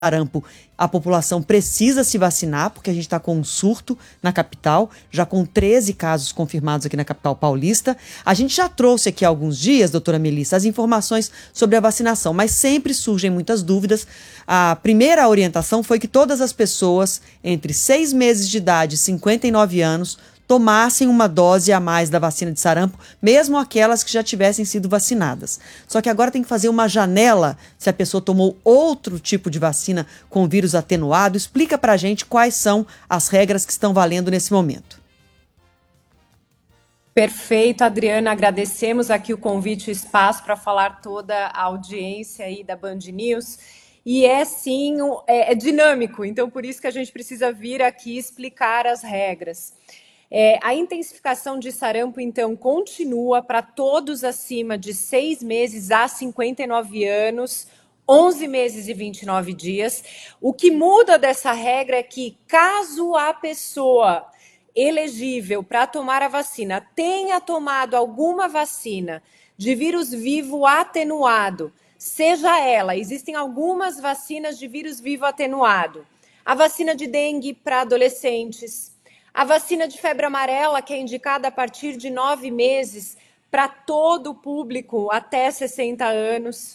sarampo, a população precisa se vacinar, porque a gente está com um surto na capital, já com 13 casos confirmados aqui na capital paulista. A gente já trouxe aqui há alguns dias, doutora Melissa, as informações sobre a vacinação, mas sempre surgem muitas dúvidas. A primeira orientação foi que todas as pessoas entre 6 meses de idade e 59 anos tomassem uma dose a mais da vacina de sarampo, mesmo aquelas que já tivessem sido vacinadas. Só que agora tem que fazer uma janela se a pessoa tomou outro tipo de vacina com vírus atenuado. Explica pra gente quais são as regras que estão valendo nesse momento. Perfeito, Adriana. Agradecemos aqui o convite e o espaço para falar toda a audiência aí da Band News. E sim, é dinâmico, então por isso que a gente precisa vir aqui explicar as regras. A intensificação de sarampo, então, continua para todos acima de 6 meses a 59 anos, 11 meses e 29 dias. O que muda dessa regra é que, caso a pessoa elegível para tomar a vacina tenha tomado alguma vacina de vírus vivo atenuado, seja ela, existem algumas vacinas de vírus vivo atenuado, a vacina de dengue para adolescentes, a vacina de febre amarela, que é indicada a partir de 9 meses para todo o público até 60 anos.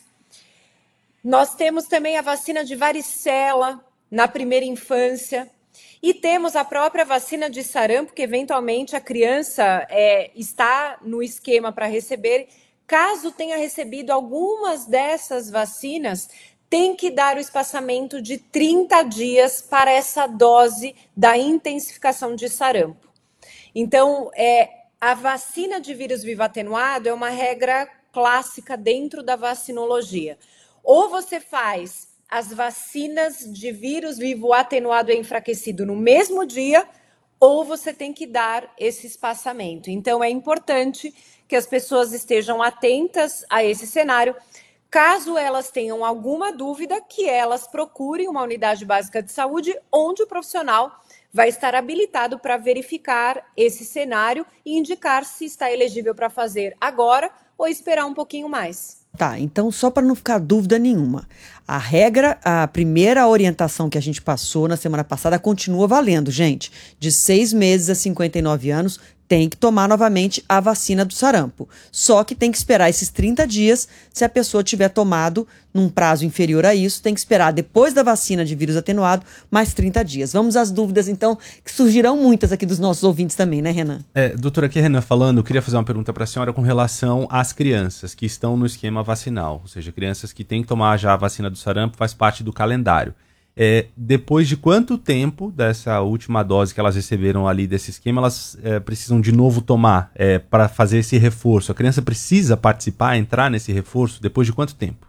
Nós temos também a vacina de varicela na primeira infância. E temos a própria vacina de sarampo, que eventualmente a criança está no esquema para receber. Caso tenha recebido algumas dessas vacinas, tem que dar o espaçamento de 30 dias para essa dose da intensificação de sarampo. Então, a vacina de vírus vivo atenuado é uma regra clássica dentro da vacinologia. Ou você faz as vacinas de vírus vivo atenuado e enfraquecido no mesmo dia, ou você tem que dar esse espaçamento. Então, é importante que as pessoas estejam atentas a esse cenário. Caso elas tenham alguma dúvida, que elas procurem uma unidade básica de saúde, onde o profissional vai estar habilitado para verificar esse cenário e indicar se está elegível para fazer agora ou esperar um pouquinho mais. Tá, então só para não ficar dúvida nenhuma, a regra, a primeira orientação que a gente passou na semana passada continua valendo, gente. De 6 meses a 59 anos, tem que tomar novamente a vacina do sarampo. Só que tem que esperar esses 30 dias. Se a pessoa tiver tomado num prazo inferior a isso, tem que esperar depois da vacina de vírus atenuado mais 30 dias. Vamos às dúvidas, então, que surgirão muitas aqui dos nossos ouvintes também, né, Renan? Doutora, aqui Renan falando, eu queria fazer uma pergunta para a senhora com relação às crianças que estão no esquema vacinal, ou seja, crianças que têm que tomar já a vacina do sarampo, faz parte do calendário. Depois de quanto tempo dessa última dose que elas receberam ali desse esquema, elas precisam de novo tomar para fazer esse reforço? A criança precisa participar, entrar nesse reforço, depois de quanto tempo?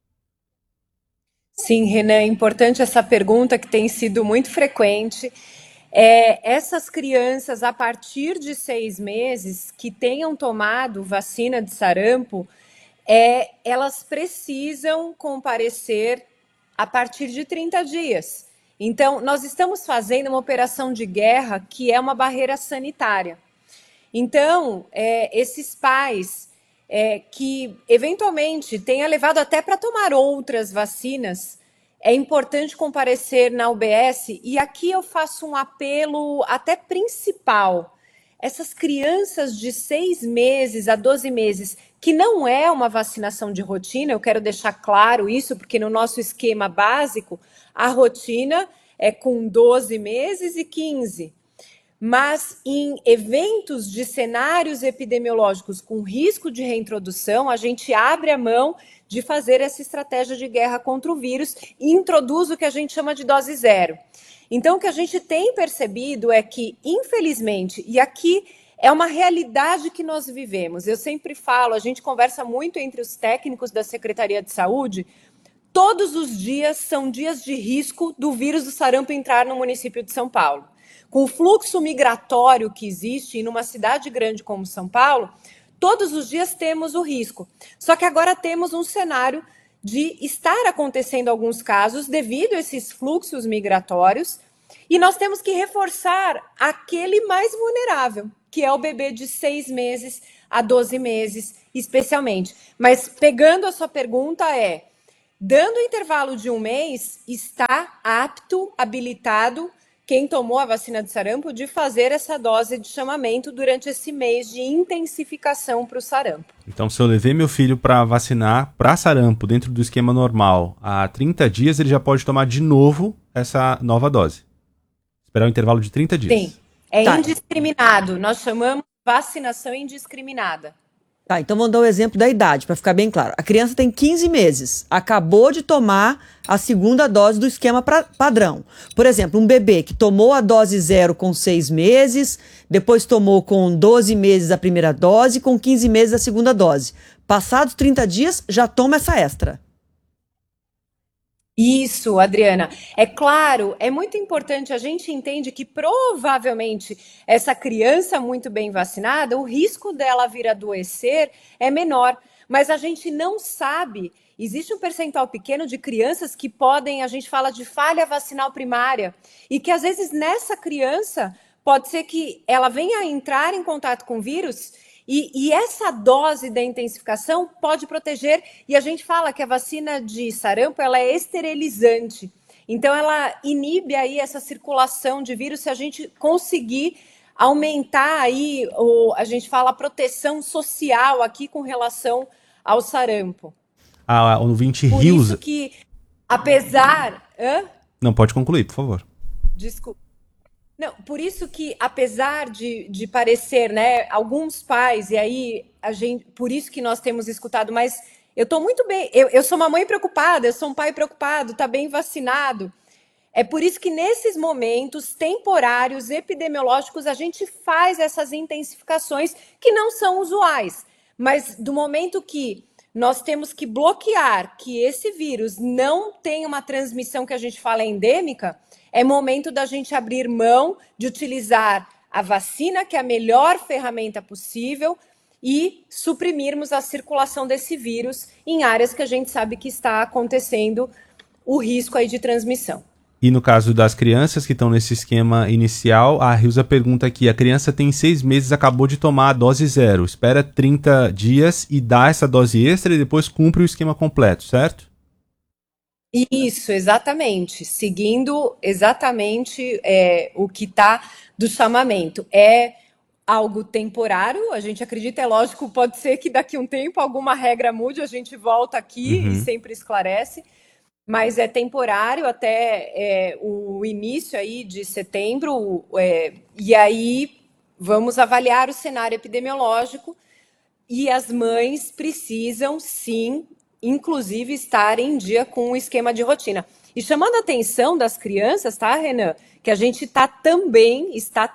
Sim, Renan, é importante essa pergunta que tem sido muito frequente. Essas crianças, a partir de 6 meses, que tenham tomado vacina de sarampo, elas precisam comparecer a partir de 30 dias. Então, nós estamos fazendo uma operação de guerra que é uma barreira sanitária. Então, esses pais que eventualmente tenha levado até para tomar outras vacinas, é importante comparecer na UBS. E aqui eu faço um apelo até principal. Essas crianças de 6 meses a 12 meses, que não é uma vacinação de rotina, eu quero deixar claro isso, porque no nosso esquema básico, a rotina é com 12 meses e 15. Mas em eventos de cenários epidemiológicos com risco de reintrodução, a gente abre a mão de fazer essa estratégia de guerra contra o vírus e introduz o que a gente chama de dose zero. Então, o que a gente tem percebido é que, infelizmente, e aqui é uma realidade que nós vivemos, eu sempre falo, a gente conversa muito entre os técnicos da Secretaria de Saúde, todos os dias são dias de risco do vírus do sarampo entrar no município de São Paulo. Com o fluxo migratório que existe numa cidade grande como São Paulo, todos os dias temos o risco. Só que agora temos um cenário de estar acontecendo alguns casos devido a esses fluxos migratórios, e nós temos que reforçar aquele mais vulnerável, que é o bebê de 6 meses a 12 meses, especialmente. Mas pegando a sua pergunta Dando o intervalo de um mês, está apto, habilitado, quem tomou a vacina de sarampo, de fazer essa dose de chamamento durante esse mês de intensificação para o sarampo. Então, se eu levei meu filho para vacinar para sarampo dentro do esquema normal há 30 dias, ele já pode tomar de novo essa nova dose. Esperar um intervalo de 30 dias. Sim, é indiscriminado. Nós chamamos de vacinação indiscriminada. Tá, então vamos dar o exemplo da idade, para ficar bem claro. A criança tem 15 meses, acabou de tomar a segunda dose do esquema padrão. Por exemplo, um bebê que tomou a dose 0 com 6 meses, depois tomou com 12 meses a primeira dose, com 15 meses a segunda dose. Passados 30 dias, já toma essa extra. Isso, Adriana. É claro, é muito importante, a gente entende que provavelmente essa criança muito bem vacinada, o risco dela vir a adoecer é menor, mas a gente não sabe, existe um percentual pequeno de crianças que podem, a gente fala de falha vacinal primária, e que às vezes nessa criança pode ser que ela venha a entrar em contato com o vírus. E essa dose da intensificação pode proteger, e a gente fala que a vacina de sarampo ela é esterilizante. Então, ela inibe aí essa circulação de vírus se a gente conseguir aumentar aí, a gente fala, a proteção social aqui com relação ao sarampo. A ouvinte Por Rios... isso que, apesar... Não, pode concluir, por favor. Desculpa. Não, por isso que, apesar de parecer, né, alguns pais, e aí por isso que nós temos escutado, mas eu estou muito bem, eu sou uma mãe preocupada, eu sou um pai preocupado, está bem vacinado. É por isso que nesses momentos temporários, epidemiológicos, a gente faz essas intensificações que não são usuais. Mas do momento que nós temos que bloquear que esse vírus não tenha uma transmissão que a gente fala endêmica, é momento da gente abrir mão de utilizar a vacina, que é a melhor ferramenta possível, e suprimirmos a circulação desse vírus em áreas que a gente sabe que está acontecendo o risco aí de transmissão. E no caso das crianças que estão nesse esquema inicial, a Rilza pergunta aqui, a criança tem 6 meses, acabou de tomar a dose 0, espera 30 dias e dá essa dose extra e depois cumpre o esquema completo, certo? Isso, exatamente. Seguindo exatamente o que está do chamamento. É algo temporário, a gente acredita, é lógico, pode ser que daqui a um tempo alguma regra mude, a gente volta aqui e sempre esclarece, mas é temporário até o início aí de setembro, e aí vamos avaliar o cenário epidemiológico e as mães precisam, sim, inclusive estar em dia com o esquema de rotina. E chamando a atenção das crianças, tá, Renan? Que a gente está também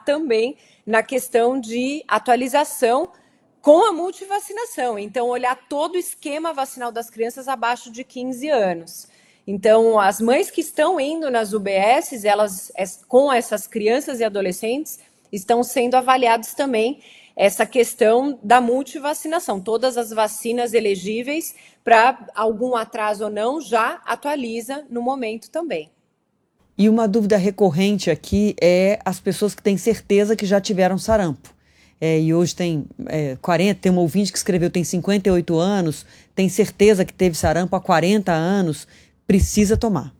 na questão de atualização com a multivacinação. Então, olhar todo o esquema vacinal das crianças abaixo de 15 anos. Então, as mães que estão indo nas UBSs, elas, com essas crianças e adolescentes, estão sendo avaliados também essa questão da multivacinação. Todas as vacinas elegíveis, para algum atraso ou não, já atualiza no momento também. E uma dúvida recorrente aqui é as pessoas que têm certeza que já tiveram sarampo. E hoje tem 40, tem um ouvinte que escreveu, tem 58 anos, tem certeza que teve sarampo há 40 anos, precisa tomar.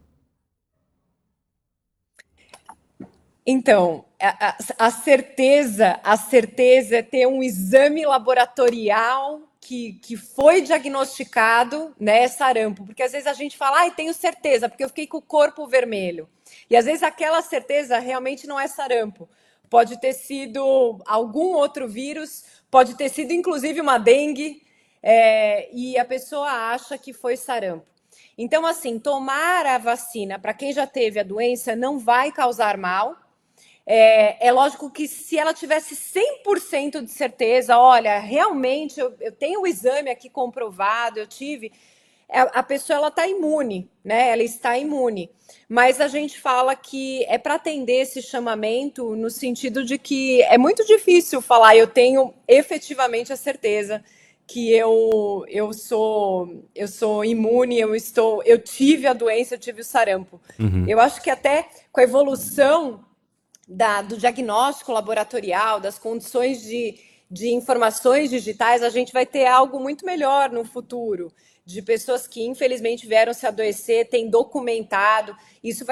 Então, a certeza é ter um exame laboratorial que foi diagnosticado, né, sarampo. Porque às vezes a gente fala, tenho certeza, porque eu fiquei com o corpo vermelho. E às vezes aquela certeza realmente não é sarampo. Pode ter sido algum outro vírus, pode ter sido inclusive uma dengue, e a pessoa acha que foi sarampo. Então, assim, tomar a vacina para quem já teve a doença não vai causar mal. É lógico que se ela tivesse 100% de certeza, olha, realmente eu tenho o exame aqui comprovado, eu tive, a pessoa ela está imune, né? Ela está imune. Mas a gente fala que é para atender esse chamamento no sentido de que é muito difícil falar, eu tenho efetivamente a certeza que eu sou imune, eu tive a doença, eu tive o sarampo. Eu acho que até com a evolução do diagnóstico laboratorial, das condições de informações digitais, a gente vai ter algo muito melhor no futuro. de pessoas que infelizmente vieram se adoecer, tem documentado. Isso vai